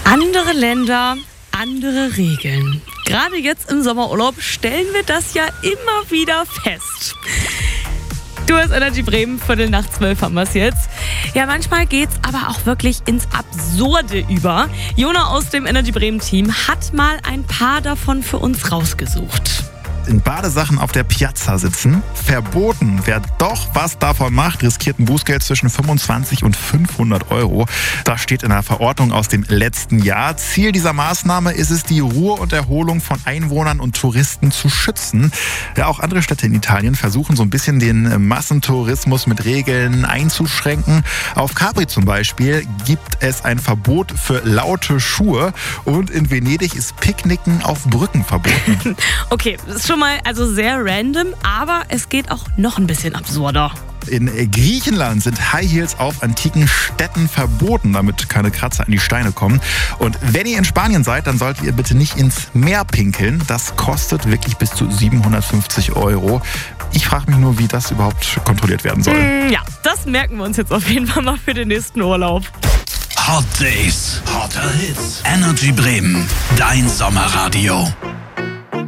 Andere Länder, andere Regeln. Gerade jetzt im Sommerurlaub stellen wir das ja immer wieder fest. Du hast Energy Bremen, 11:45 haben wir es jetzt. Ja, manchmal geht's aber auch wirklich ins Absurde über. Jona aus dem Energy Bremen Team hat mal ein paar davon für uns rausgesucht. In Badesachen auf der Piazza sitzen. Verboten. Wer doch was davon macht, riskiert ein Bußgeld zwischen 25 und 500 Euro. Das steht in einer Verordnung aus dem letzten Jahr. Ziel dieser Maßnahme ist es, die Ruhe und Erholung von Einwohnern und Touristen zu schützen. Ja, auch andere Städte in Italien versuchen so ein bisschen den Massentourismus mit Regeln einzuschränken. Auf Capri zum Beispiel gibt es ein Verbot für laute Schuhe und in Venedig ist Picknicken auf Brücken verboten. Okay, das ist schon mal also sehr random, aber es geht auch noch ein bisschen absurder. In Griechenland sind High Heels auf antiken Städten verboten, damit keine Kratzer an die Steine kommen. Und wenn ihr in Spanien seid, dann solltet ihr bitte nicht ins Meer pinkeln. Das kostet wirklich bis zu 750 Euro. Ich frage mich nur, wie das überhaupt kontrolliert werden soll. Ja, das merken wir uns jetzt auf jeden Fall mal für den nächsten Urlaub. Hot Days, hotter Hits. Energy Bremen, dein Sommerradio.